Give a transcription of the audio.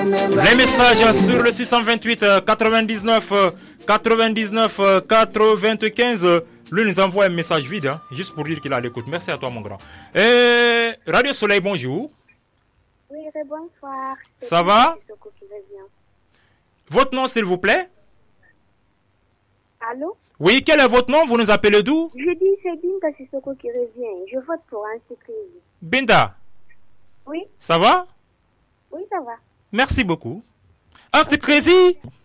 Les messages sur le 628 99 99 95. Lui nous envoie un message vide, hein, juste pour dire qu'il a l'écoute. Merci à toi, mon grand. Radio Soleil, bonjour. Oui, bonsoir. Ça va? Votre nom, s'il vous plaît? Allô? Oui, quel est votre nom? Vous nous appelez d'où? Je dis c'est Binta Sissoko qui revient. Je vote pour Ansi Crézy. Binta? Oui? Ça va? Oui, ça va. Merci beaucoup. Ansi Crézy?